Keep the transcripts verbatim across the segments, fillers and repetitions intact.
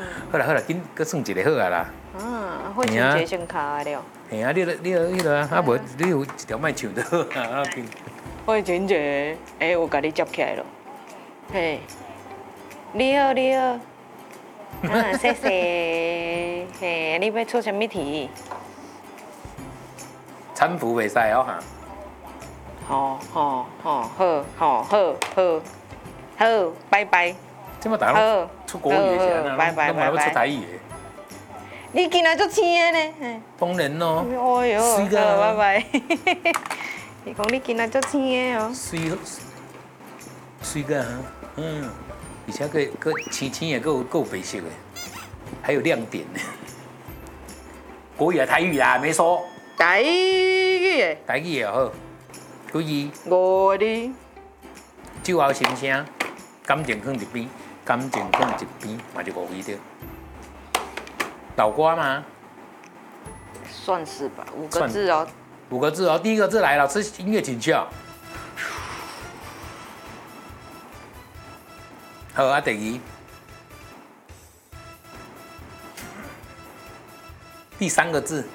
好啦好啦，紧搁算一个好啊啦。 嗯，会唱节先卡了。 嘿啊，你你你你个啊，啊无你有一条麦唱就好啊，啊紧。 会唱节，哎，我甲你接起来了。嘿，你好你好，啊谢谢。嘿，你要出什么题？ 搀扶袂使哦哈。 好好好好好好好好，拜拜。 即马大家出国语的是安那， 拜拜拢嘛要出台语的。 你今仔足青的呢？ 当然咯。 哎呦， 水个， 拜拜。你讲你今仔足青的哦。 水水个哈，嗯，而且个个青青的，够够白色的，还有亮点呢。国语啊，台语啊，没说。 台语的。 台语也好。故意。 我的。 酒后心声，感情放一边，感情放一边，嘛就五字对。老瓜吗？ 算是吧，五个字哦。 五个字哦，第一个字来了，是音乐请教。好啊，第二。第三个字。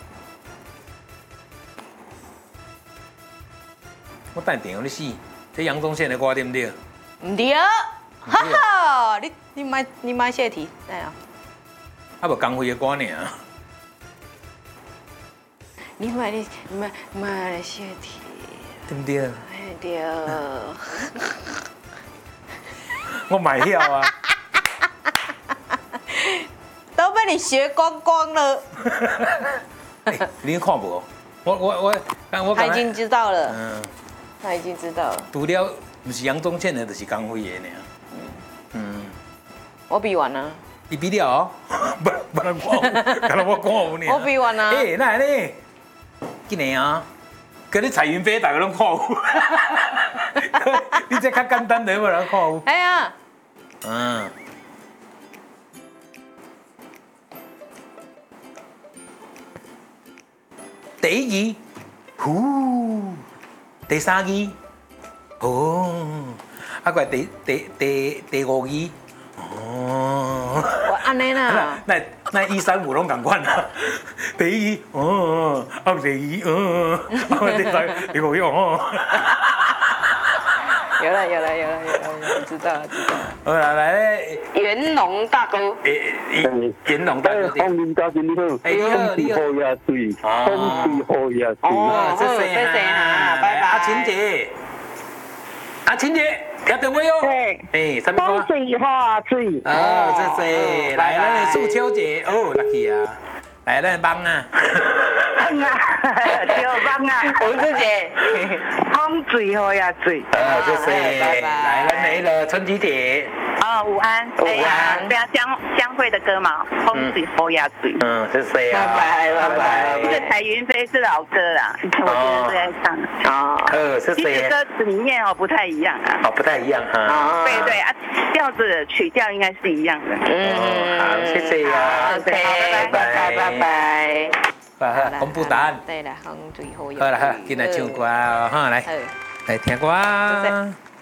我等电你死，这杨宗宪的歌对不对？ 唔对，哈哈，你你买你买谢题，哎呀， 啊无江辉的歌呢？ 你买你买买谢题， 对不对？ 对。 我买票啊！ 都被你学光光了。 欸、你看无？我我我，我他已经知道了。 嗯。 他已经知道了。 除了不是杨宗宪的，就是江辉的呢。嗯。嗯。 我比完了。 你比了哦？不不能看，敢若我看有呢。 我比完了。 哎，那呢？今年啊，跟你彩云飞大家拢看有。你这较简单的，无人看有。 哎呀。 嗯。第一句，呼。第三句，哦，啊个第第第第五句，哦， 我安尼啦， 那那一三五拢同款啦，第一句，哦，啊第二句，哦，啊第三第五句，哦， 有了有了有了有了，知道了知道了。 好啦，来咧， 元龙大哥， 诶，元龙大哥， 方林家君你好， 哎你好你好， 好呀水，风水好呀水， 哦，谢谢谢谢哈，拜拜。 阿琴姐，阿琴姐，听到没有？ 对， 哎，什么歌？ 风水好呀水， 哦，谢谢，来，咱的素秋姐，哦，lucky 啊，来，咱帮啊， 帮啊，小帮啊， 文字姐， 风水好呀水， 哦，谢谢， 拜拜来，咱那个春菊姐， 啊，午安， 午安， 对啊，江江蕙的歌嘛，风水好呀水， 嗯，谢谢啊， 拜拜拜拜。 这个彩云飞是老歌啦，我觉得是在唱。 哦， 哦，谢其实谢， 歌词里面哦不太一样啊。 哦，不太一样哈， 对对啊，调子曲调应该是一样的。 嗯，好，谢谢啊 OK，拜拜拜拜。 好，公布答案。 对了，风水好呀。 好了好，今来唱歌哦，哈，来，来听歌。